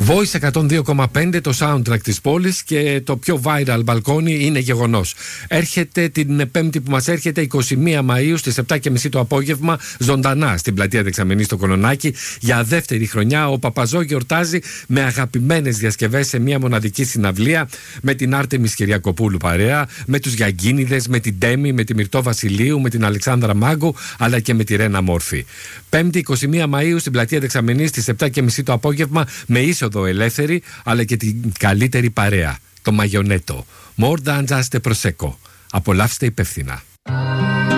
Voice 102,5 το soundtrack της πόλης και το πιο viral μπαλκόνι είναι γεγονός. Έρχεται την Πέμπτη που μας έρχεται, 21 Μαΐου στις 7.30 το απόγευμα, ζωντανά στην πλατεία Δεξαμενής στο Κολονάκι. Για δεύτερη χρονιά ο Παπαζό γιορτάζει με αγαπημένες διασκευές σε μια μοναδική συναυλία με την Άρτεμις Κυριακοπούλου παρέα, με τους Γιαγκίνιδες, με την Τέμι, με τη Μυρτώ Βασιλείου, με την Αλεξάνδρα Μάγκου αλλά και με τη Ρένα Μόρφη. Πέμπτη 21 Μαΐου στην πλατεία Δεξαμενής στις 7.30 το απόγευμα με είσοδο ελεύθερη αλλά και την καλύτερη παρέα, το Μαγιονέτο. More than just a prosecco. Απολαύστε υπεύθυνα.